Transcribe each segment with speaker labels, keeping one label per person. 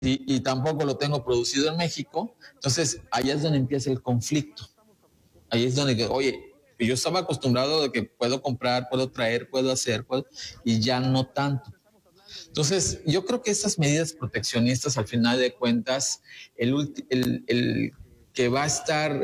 Speaker 1: y tampoco lo tengo producido en México. Entonces, ahí es donde empieza el conflicto. Ahí es donde, oye, yo estaba acostumbrado de que puedo comprar, puedo traer, puedo hacer, y ya no tanto. Entonces, yo creo que estas medidas proteccionistas, al final de cuentas, el que va a estar,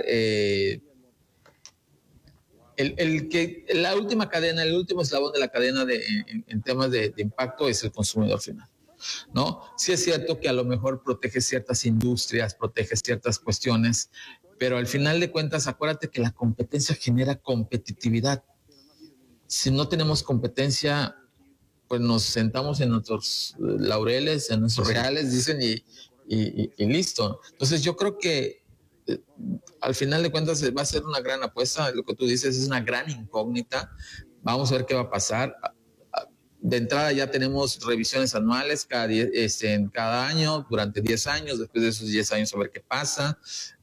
Speaker 1: el que la última cadena, el último eslabón de la cadena en temas de impacto es el consumidor final, ¿no? Sí es cierto que a lo mejor protege ciertas industrias, protege ciertas cuestiones, pero al final de cuentas, acuérdate que la competencia genera competitividad. Si no tenemos competencia, pues nos sentamos en nuestros laureles, en nuestros reales, dicen, y listo. Entonces yo creo que al final de cuentas va a ser una gran apuesta. Lo que tú dices es una gran incógnita. Vamos a ver qué va a pasar. De entrada ya tenemos revisiones anuales en cada año, durante 10 años, después de esos 10 años a ver qué pasa.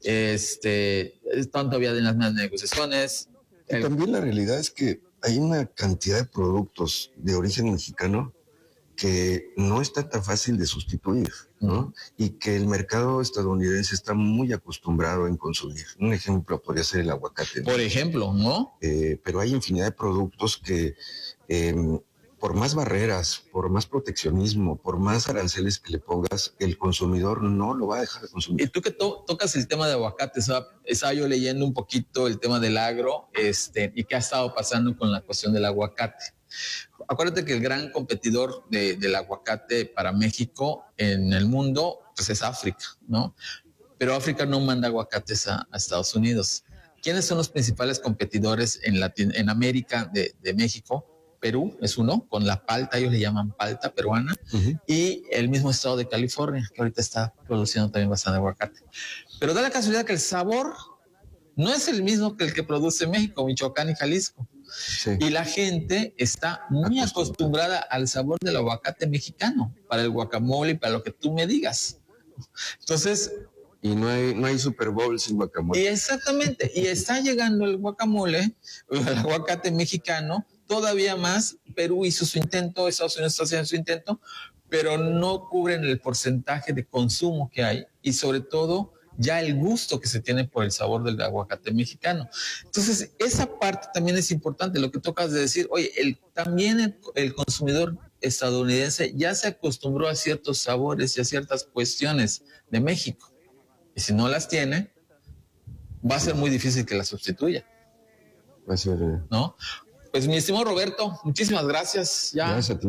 Speaker 1: Están todavía en las negociaciones.
Speaker 2: Y también la realidad es que hay una cantidad de productos de origen mexicano que no está tan fácil de sustituir, ¿no? Y que el mercado estadounidense está muy acostumbrado en consumir. Un ejemplo podría ser el aguacate, ¿no?
Speaker 1: Por ejemplo, ¿no?
Speaker 2: Pero hay infinidad de productos que por más barreras, por más proteccionismo, por más aranceles que le pongas, el consumidor no lo va a dejar de consumir.
Speaker 1: Y tú que tocas el tema de aguacate, estaba yo leyendo un poquito el tema del agro, y qué ha estado pasando con la cuestión del aguacate. Acuérdate que el gran competidor del aguacate para México en el mundo, pues es África, ¿no? Pero África no manda aguacates a Estados Unidos. ¿Quiénes son los principales competidores en América de México? Perú es uno, con la palta, ellos le llaman palta peruana, y el mismo estado de California, que ahorita está produciendo también bastante aguacate. Pero da la casualidad que el sabor no es el mismo que el que produce México, Michoacán y Jalisco. Sí. Y la gente está muy acostumbrada al sabor del aguacate mexicano, para el guacamole y para lo que tú me digas. Entonces...
Speaker 2: Y no hay Super Bowl sin guacamole.
Speaker 1: Y exactamente, y está llegando el guacamole, el aguacate mexicano, todavía más. Perú hizo su intento, Estados Unidos está haciendo su intento, pero no cubren el porcentaje de consumo que hay y sobre todo ya el gusto que se tiene por el sabor del aguacate mexicano. Entonces, esa parte también es importante, lo que tocas de decir, oye, también el consumidor estadounidense ya se acostumbró a ciertos sabores y a ciertas cuestiones de México. Y si no las tiene, va a ser muy difícil que las sustituya.
Speaker 2: Va a ser...
Speaker 1: ¿No? Pues mi estimado Roberto, muchísimas gracias.
Speaker 2: Gracias a ti.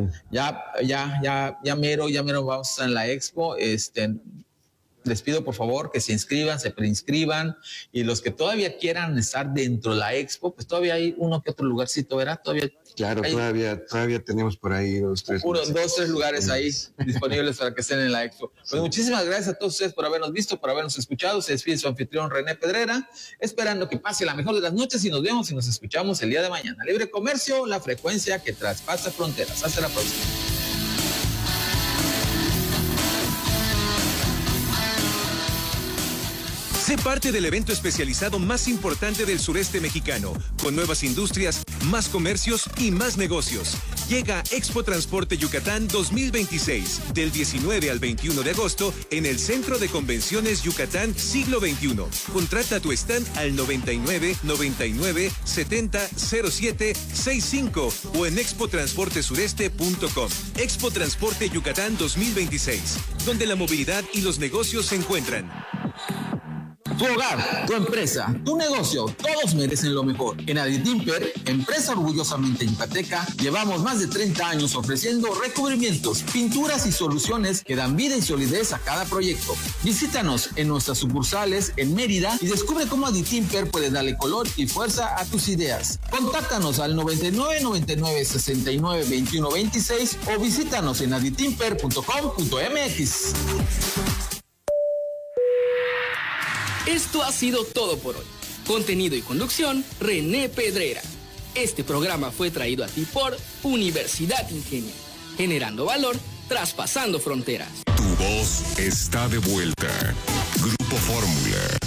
Speaker 1: Ya mero vamos a estar en la expo. Les pido por favor que se inscriban, se preinscriban, y los que todavía quieran estar dentro de la expo, pues todavía hay uno que otro lugarcito, ¿verdad?
Speaker 2: Claro, todavía tenemos por ahí dos, tres
Speaker 1: lugares ahí disponibles para que estén en la expo. Pues muchísimas gracias a todos ustedes por habernos visto, por habernos escuchado. Se despide su anfitrión René Pedrera, esperando que pase la mejor de las noches y nos vemos y nos escuchamos el día de mañana. Libre Comercio, la frecuencia que traspasa fronteras. Hasta la próxima.
Speaker 3: Sé parte del evento especializado más importante del sureste mexicano, con nuevas industrias, más comercios y más negocios. Llega Expo Transporte Yucatán 2026, del 19 al 21 de agosto, en el Centro de Convenciones Yucatán Siglo XXI. Contrata tu stand al 99 99 70 07 65 o en expotransportesureste.com. Expo Transporte Yucatán 2026, donde la movilidad y los negocios se encuentran.
Speaker 1: Tu hogar, tu empresa, tu negocio, todos merecen lo mejor. En Aditimper, empresa orgullosamente yucateca, llevamos más de 30 años ofreciendo recubrimientos, pinturas y soluciones que dan vida y solidez a cada proyecto. Visítanos en nuestras sucursales en Mérida y descubre cómo Aditimper puede darle color y fuerza a tus ideas. Contáctanos al 99 99 69 21 26 o visítanos en aditimper.com.mx.
Speaker 4: Esto ha sido todo por hoy. Contenido y conducción, René Pedrera. Este programa fue traído a ti por Universidad Ingenio, generando valor, traspasando fronteras.
Speaker 5: Tu voz está de vuelta. Grupo Fórmula.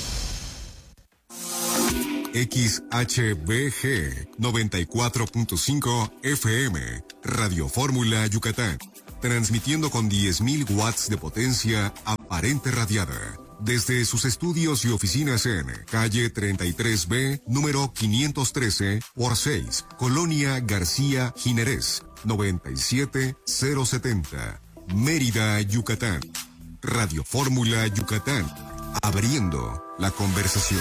Speaker 5: XHBG 94.5 FM, Radio Fórmula Yucatán. transmitiendo con 10.000 watts de potencia aparente radiada. Desde sus estudios y oficinas en calle 33B, número 513 por 6, Colonia García Jiménez, 97070, Mérida, Yucatán. Radio Fórmula Yucatán, abriendo la conversación.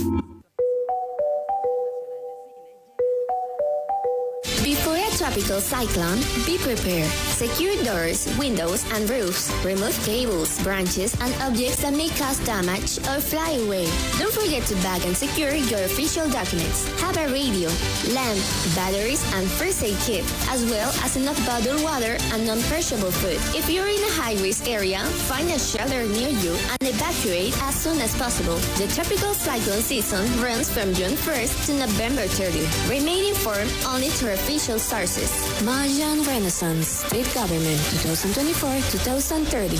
Speaker 6: Before a tropical cyclone, be prepared. Secure doors, windows, and roofs. Remove cables, branches, and objects that may cause damage or fly away. Don't forget to bag and secure your official documents. Have a radio, lamp, batteries, and first aid kit, as well as enough bottled water and non-perishable food. If you're in a high-risk area, find a shelter near you and evacuate as soon as possible. The tropical cyclone season runs from June 1st to November 30th. Remain informed only through official sources. Mayan Renaissance, State Government, 2024-2030.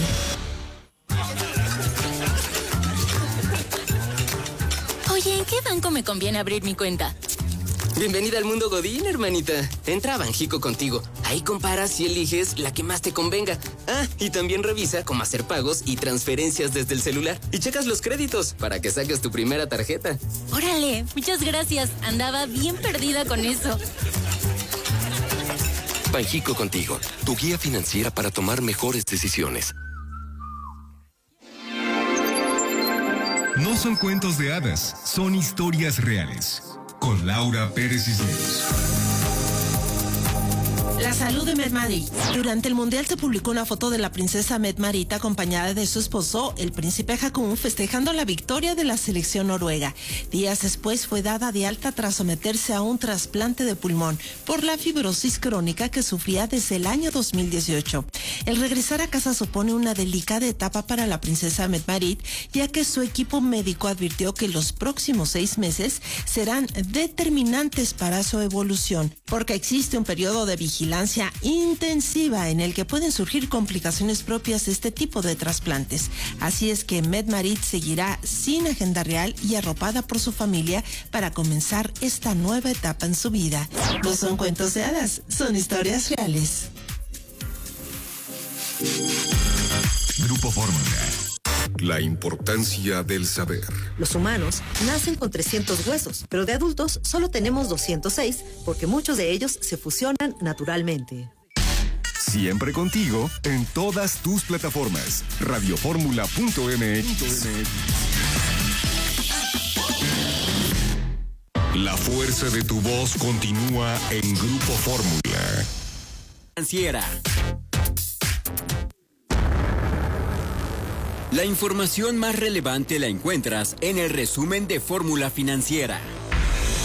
Speaker 7: Oye, ¿en qué banco me conviene abrir mi cuenta?
Speaker 8: Bienvenida al mundo Godín, hermanita. Entra a Banjico Contigo. Ahí comparas y eliges la que más te convenga. Ah, y también revisa cómo hacer pagos y transferencias desde el celular. Y checas los créditos para que saques tu primera tarjeta.
Speaker 7: Órale, muchas gracias. Andaba bien perdida con eso.
Speaker 9: Banjico Contigo, tu guía financiera para tomar mejores decisiones.
Speaker 5: No son cuentos de hadas, son historias reales. Con Laura Pérez Cisneros.
Speaker 10: La salud de Medmarit. Durante el Mundial se publicó una foto de la princesa Medmarit acompañada de su esposo, el príncipe Haakon, festejando la victoria de la selección noruega. Días después fue dada de alta tras someterse a un trasplante de pulmón por la fibrosis crónica que sufría desde el año 2018. El regresar a casa supone una delicada etapa para la princesa Medmarit, ya que su equipo médico advirtió que los próximos 6 meses serán determinantes para su evolución, porque existe un periodo de vigilancia intensiva en el que pueden surgir complicaciones propias de este tipo de trasplantes. Así es que Medmarit seguirá sin agenda real y arropada por su familia para comenzar esta nueva etapa en su vida. No son cuentos de hadas, son historias reales.
Speaker 5: Grupo Fórmula. La importancia del saber.
Speaker 11: Los humanos nacen con 300 huesos, pero de adultos solo tenemos 206 porque muchos de ellos se fusionan naturalmente.
Speaker 5: Siempre contigo en todas tus plataformas. Radioformula.mx. La fuerza de tu voz continúa en Grupo Fórmula.
Speaker 12: Financiera. La información más relevante la encuentras en el resumen de Fórmula Financiera.